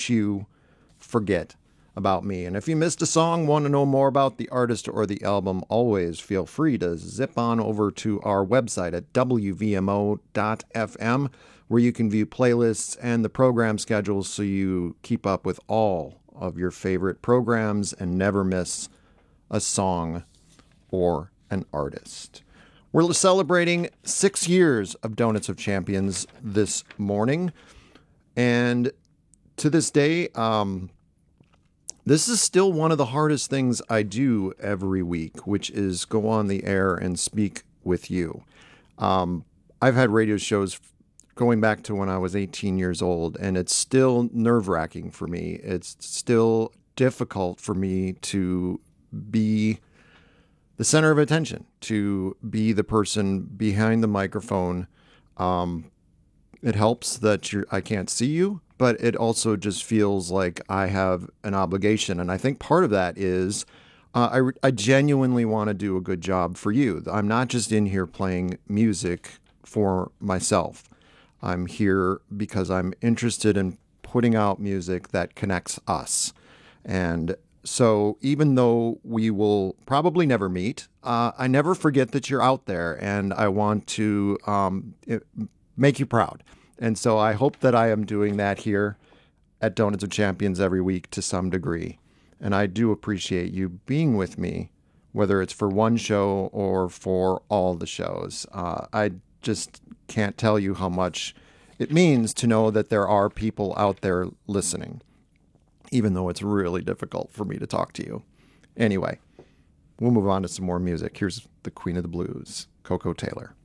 let you forget about me. And if you missed a song, want to know more about the artist or the album, always feel free to zip on over to our website at wvmo.fm, where you can view playlists and the program schedules so you keep up with all of your favorite programs and never miss a song or an artist. We're celebrating 6 years of Donuts of Champions this morning. And to this day, this is still one of the hardest things I do every week, which is go on the air and speak with you. I've had radio shows going back to when I was 18 years old, and it's still nerve-wracking for me. It's still difficult for me to be the center of attention, to be the person behind the microphone. It helps that I can't see you, but it also just feels like I have an obligation. And I think part of that is I genuinely want to do a good job for you. I'm not just in here playing music for myself. I'm here because I'm interested in putting out music that connects us. And so even though we will probably never meet, I never forget that you're out there, and I want to make you proud. And so I hope that I am doing that here at Donuts of Champions every week to some degree. And I do appreciate you being with me, whether it's for one show or for all the shows. I just can't tell you how much it means to know that there are people out there listening, even though it's really difficult for me to talk to you. Anyway, we'll move on to some more music. Here's the Queen of the Blues, Koko Taylor.